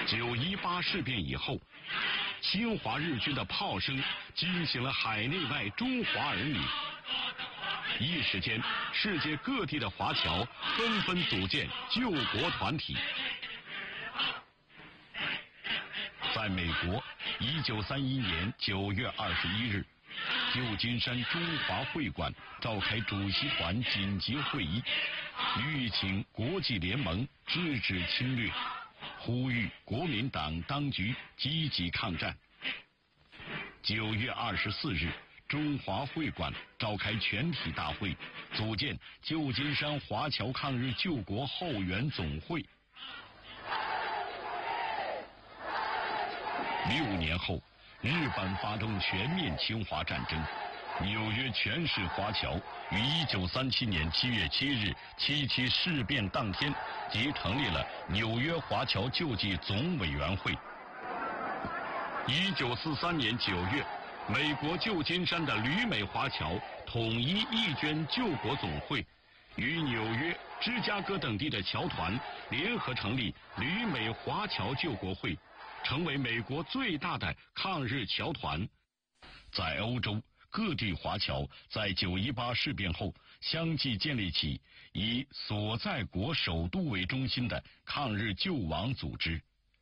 9·18事变以后，侵华日军的炮声惊醒了海内外中华儿女。一时间，世界各地的华侨纷纷组建救国团体。在美国，1931年9月21日，旧金山中华会馆召开主席团紧急会议，吁请国际联盟制止侵略，呼吁国民党当局积极抗战。9月24日，中华会馆召开全体大会，组建旧金山华侨抗日救国后援总会。6年后，日本发动全面侵华战争，纽约全市华侨于1937年7月7日7·7事变当天，即成立了纽约华侨救济总委员会。1943年9月，美国旧金山的旅美华侨统一义捐救国总会，与纽约、芝加哥等地的侨团联合成立旅美华侨救国会，成为美国最大的抗日侨团。在欧洲各地华侨在9·18事变后相继建立起以所在国首都为中心的抗日救亡组织。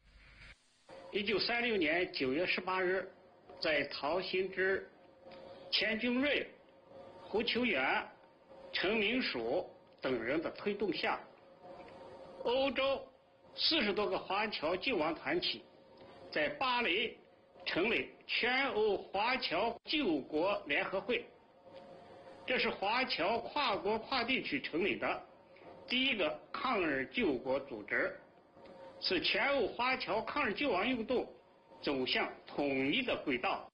1936年9月18日，在陶行知、钱君瑞、胡秋原、陈明曙等人的推动下，欧洲40多个华侨救亡团体在巴黎成立全欧华侨救国联合会，这是华侨跨国跨地区成立的第一个抗日救国组织，使全欧华侨抗日救亡运动走向统一的轨道。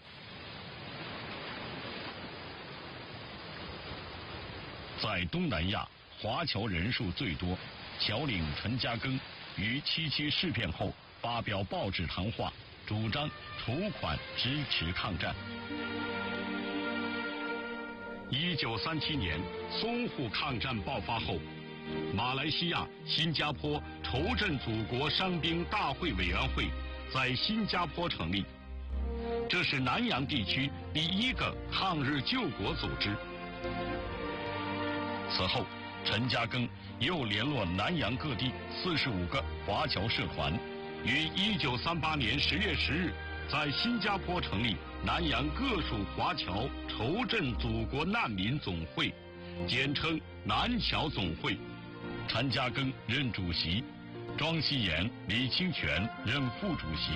在东南亚，华侨人数最多，侨领陈嘉庚于7·7事变后发表报纸谈话，主张筹款支持抗战。1937年淞沪抗战爆发后，马来西亚、新加坡筹赈祖国伤兵大会委员会在新加坡成立，这是南洋地区第一个抗日救国组织。此后，陈嘉庚又联络南洋各地45个华侨社团，于1938年10月10日在新加坡成立南洋各属华侨筹赈祖国难民总会，简称南侨总会。陈嘉庚任主席，庄希言、李清泉任副主席。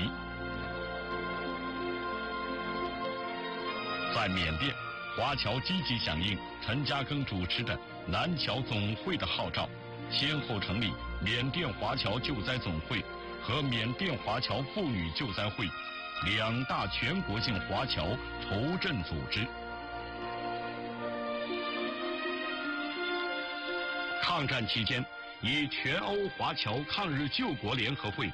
在缅甸，华侨积极响应陈嘉庚主持的南侨总会的号召，先后成立缅甸华侨救灾总会和缅甸华侨妇女救灾会两大全国性华侨筹赈组织。抗战期间，以全欧华侨抗日救国联合会